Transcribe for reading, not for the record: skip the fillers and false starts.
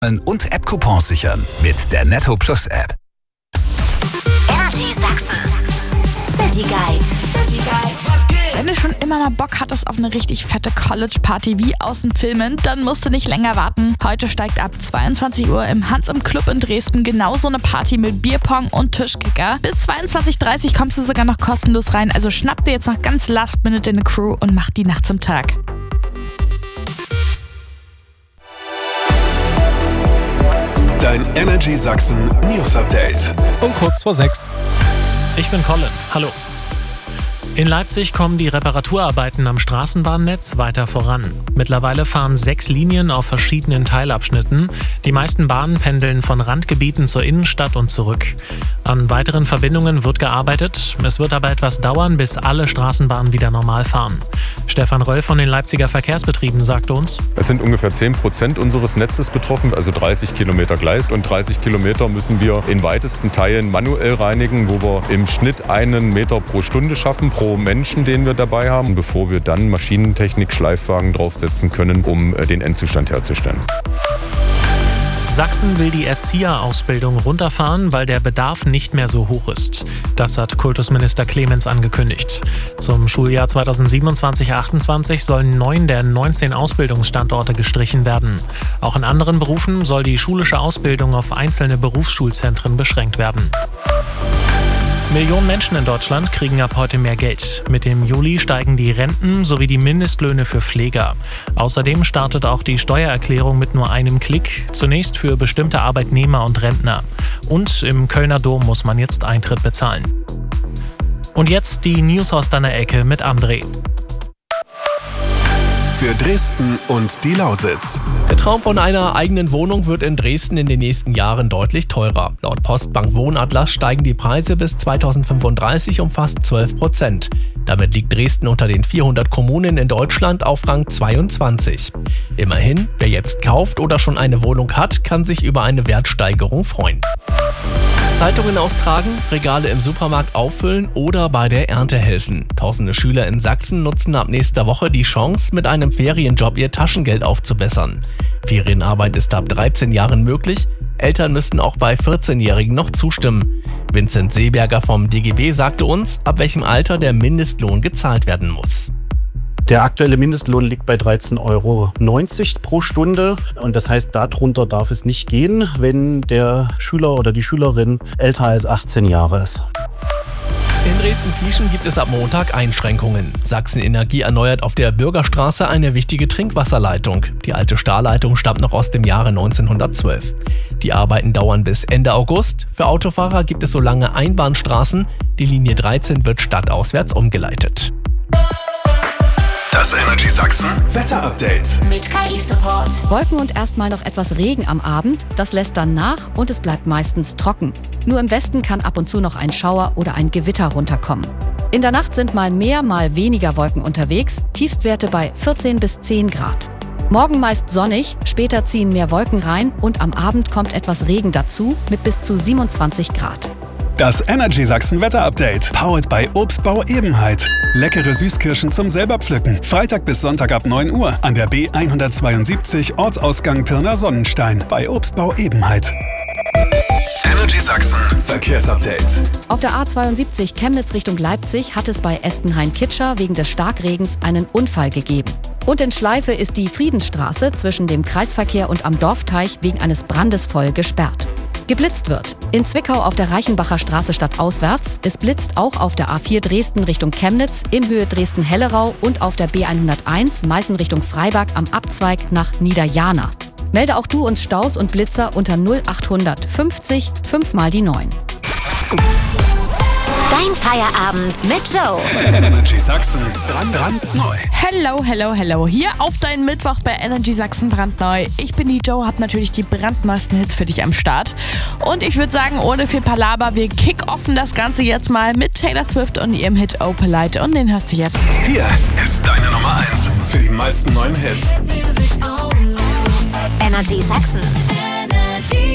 und App-Coupons sichern mit der Netto Plus App. Energy Sachsen. City Guide. Wenn du schon immer mal Bock hattest auf eine richtig fette College-Party wie aus den Filmen, dann musst du nicht länger warten. Heute steigt ab 22 Uhr im Hans im Club in Dresden genau so eine Party mit Bierpong und Tischkicker. Bis 22:30 Uhr kommst du sogar noch kostenlos rein, also schnapp dir jetzt noch ganz last minute deine Crew und mach die Nacht zum Tag. Dein Energy Sachsen News Update. Um kurz vor 6. Ich bin Colin. Hallo. In Leipzig kommen die Reparaturarbeiten am Straßenbahnnetz weiter voran. Mittlerweile fahren 6 Linien auf verschiedenen Teilabschnitten. Die meisten Bahnen pendeln von Randgebieten zur Innenstadt und zurück. An weiteren Verbindungen wird gearbeitet. Es wird aber etwas dauern, bis alle Straßenbahnen wieder normal fahren. Stefan Röll von den Leipziger Verkehrsbetrieben sagte uns: Es sind ungefähr 10% unseres Netzes betroffen, also 30 Kilometer Gleis. Und 30 Kilometer müssen wir in weitesten Teilen manuell reinigen, wo wir im Schnitt 1 Meter pro Stunde schaffen, pro Menschen, den wir dabei haben, bevor wir dann Maschinentechnik, Schleifwagen draufsetzen können, um den Endzustand herzustellen. Sachsen will die Erzieherausbildung runterfahren, weil der Bedarf nicht mehr so hoch ist. Das hat Kultusminister Clemens angekündigt. Zum Schuljahr 2027/28 sollen 9 der 19 Ausbildungsstandorte gestrichen werden. Auch in anderen Berufen soll die schulische Ausbildung auf einzelne Berufsschulzentren beschränkt werden. Millionen Menschen in Deutschland kriegen ab heute mehr Geld. Mit dem Juli steigen die Renten sowie die Mindestlöhne für Pfleger. Außerdem startet auch die Steuererklärung mit nur einem Klick, zunächst für bestimmte Arbeitnehmer und Rentner. Und im Kölner Dom muss man jetzt Eintritt bezahlen. Und jetzt die News aus deiner Ecke mit André. Für Dresden und die Lausitz. Der Traum von einer eigenen Wohnung wird in Dresden in den nächsten Jahren deutlich teurer. Laut Postbank Wohnatlas steigen die Preise bis 2035 um fast 12%. Damit liegt Dresden unter den 400 Kommunen in Deutschland auf Rang 22. Immerhin, wer jetzt kauft oder schon eine Wohnung hat, kann sich über eine Wertsteigerung freuen. Zeitungen austragen, Regale im Supermarkt auffüllen oder bei der Ernte helfen. Tausende Schüler in Sachsen nutzen ab nächster Woche die Chance, mit einem Ferienjob ihr Taschengeld aufzubessern. Ferienarbeit ist ab 13 Jahren möglich. Eltern müssen auch bei 14-Jährigen noch zustimmen. Vincent Seeberger vom DGB sagte uns, ab welchem Alter der Mindestlohn gezahlt werden muss. Der aktuelle Mindestlohn liegt bei 13,90 € pro Stunde und das heißt, darunter darf es nicht gehen, wenn der Schüler oder die Schülerin älter als 18 Jahre ist. In Dresden-Pieschen gibt es ab Montag Einschränkungen. Sachsen Energie erneuert auf der Bürgerstraße eine wichtige Trinkwasserleitung. Die alte Stahlleitung stammt noch aus dem Jahre 1912. Die Arbeiten dauern bis Ende August. Für Autofahrer gibt es so lange Einbahnstraßen. Die Linie 13 wird stadtauswärts umgeleitet. Das Energy Sachsen Wetter Update Mit KI-Support. Wolken und erstmal noch etwas Regen am Abend. Das lässt dann nach und es bleibt meistens trocken. Nur im Westen kann ab und zu noch ein Schauer oder ein Gewitter runterkommen. In der Nacht sind mal mehr, mal weniger Wolken unterwegs. Tiefstwerte bei 14 bis 10 Grad. Morgen meist sonnig, später ziehen mehr Wolken rein und am Abend kommt etwas Regen dazu mit bis zu 27 Grad. Das Energy Sachsen Wetter Update. Powered by Obstbau Ebenheit. Leckere Süßkirschen zum selber pflücken. Freitag bis Sonntag ab 9 Uhr an der B172 Ortsausgang Pirna Sonnenstein bei Obstbau Ebenheit. Energy Sachsen Verkehrsupdate. Auf der A72 Chemnitz Richtung Leipzig hat es bei Espenhain-Kitscher wegen des Starkregens einen Unfall gegeben. Und in Schleife ist die Friedensstraße zwischen dem Kreisverkehr und am Dorfteich wegen eines Brandes voll gesperrt. Geblitzt wird. In Zwickau auf der Reichenbacher Straße stadtauswärts. Es blitzt auch auf der A4 Dresden Richtung Chemnitz, in Höhe Dresden-Hellerau und auf der B101 Meißen Richtung Freiberg am Abzweig nach Niederjana. Melde auch du uns Staus und Blitzer unter 0800 50 5 mal die 9. Dein Feierabend mit Joe. Energy Sachsen brandneu. Hello. Hier auf deinen Mittwoch bei Energy Sachsen brandneu. Ich bin die Joe, hab natürlich die brandneuesten Hits für dich am Start. Und ich würde sagen, ohne viel Palaber, wir kick-offen das Ganze jetzt mal mit Taylor Swift und ihrem Hit Oh Polite. Und den hörst du jetzt. Hier ist deine Nummer 1 für die meisten neuen Hits. Energy Sachsen.